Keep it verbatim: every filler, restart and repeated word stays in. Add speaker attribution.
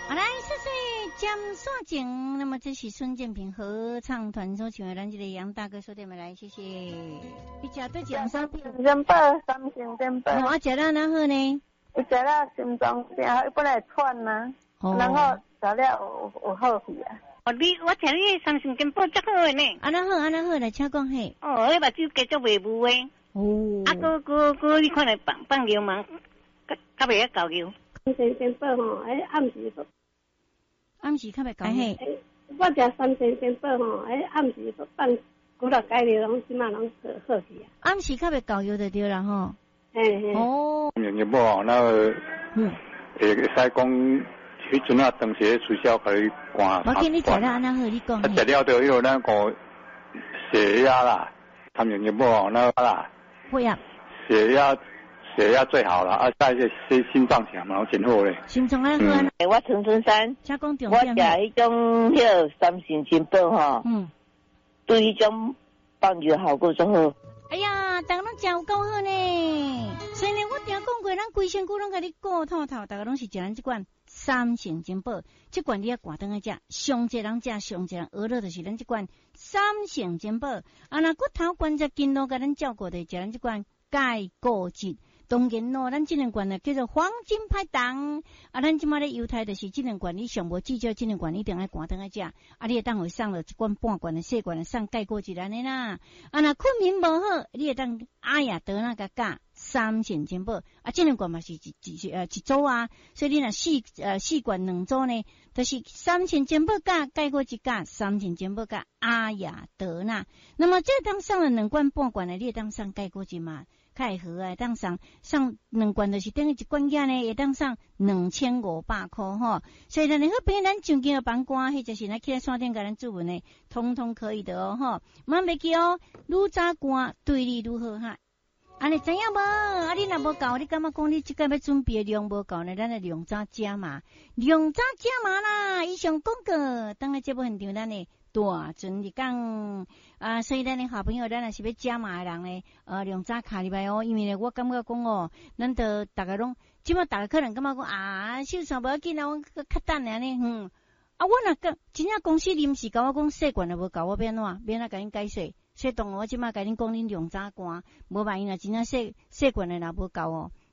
Speaker 1: 好来，谢谢江刷景。那么这是孙建平合唱团所请的咱这个杨大哥说对没来，谢谢。你吃对江刷景。
Speaker 2: 元宝，三星元宝。
Speaker 1: 我吃了哪好呢？
Speaker 2: 伊食了心脏病，伊本来喘呐，
Speaker 1: 哦、
Speaker 2: 然后食了有有好去啊。
Speaker 3: 哦，你我听你三星金宝足好诶呢。
Speaker 1: 啊，那好，啊那好来，请讲嘿。
Speaker 3: 哦，迄目睭继续袂雾诶。
Speaker 1: 哦。
Speaker 3: 啊，哥哥哥，你看来放放流氓，较较袂晓交流。
Speaker 4: 三星金宝吼，哎暗时个。
Speaker 1: 暗时较袂交嘿。
Speaker 4: 我食三星金宝吼，哎暗时个放古老改了，拢即马拢好好去啊。
Speaker 1: 暗时较袂交流就对啦吼。
Speaker 4: 嘿嘿。
Speaker 1: 哦。
Speaker 5: 明日无那个，嗯，会会使讲。迄阵啊，当时取消可以关。
Speaker 1: 我见你食了安那好，你讲。
Speaker 5: 啊，食了就迄个咱个血压啦，他们也无那个啦。
Speaker 1: 会啊。
Speaker 5: 血压血压最好啦，啊，再一个心心脏强嘛，真好咧。
Speaker 1: 心脏安好啊。
Speaker 6: 诶，我陈春山。
Speaker 1: 请讲重点。
Speaker 6: 我食迄种迄个三星金宝吼。
Speaker 1: 嗯。
Speaker 6: 对迄种放药效果最好。
Speaker 1: 哎呀，大家拢食有够好呢。所以呢，我定讲过，咱规身躯拢甲你顾透透，大家拢是食咱即款三星金宝，即款你要挂灯个食，上济人食，上济人娱乐就是咱即款三星金宝。啊，那骨头关节筋络甲咱照顾的，食咱即款钙固质。当然咯，咱即两罐呢叫做黄金拍档。啊，咱即马咧犹太就是即两罐，你上无至少即两罐一定爱挂灯个食。啊，你会当会送了一罐半罐的细罐的送钙固质安尼啦。啊，那困眠无好，你会当哎呀得那个价。三星金宝啊，这两罐嘛是一一呃一组啊，所以你若四呃四罐两组呢，就是三星金宝价盖过一价，三星金宝价阿雅德纳。那么这当上了两罐半罐的，你当上盖过一嘛，较会好啊，当上上两罐就是等于一罐价呢，会当上两千五百块吼。所以呢，你好朋友咱上间的房官，或者是咱起来山顶甲咱注文呢，通通可以的哦吼。莫袂记哦，愈早官对你愈好哈。啊，你知影无？啊，你若无够，你感觉讲你即个要准备的量无够呢？咱来量早加码，量早加码啦！以上广告，当然节目现场咱的大船日讲啊，所以咱的好朋友，咱若是要加码的人呢，呃，量早卡入来哦。因为呢，我感觉讲哦，咱都大家拢，即马大家可能感觉讲啊，秀场无要紧啊，我较等下呢，嗯，啊，我若讲真正公司临时甲我讲细罐也无够，我变怎？变怎甲因解释？所以当我即马甲恁讲恁量早关，无万一若真正细细罐的若无够哦。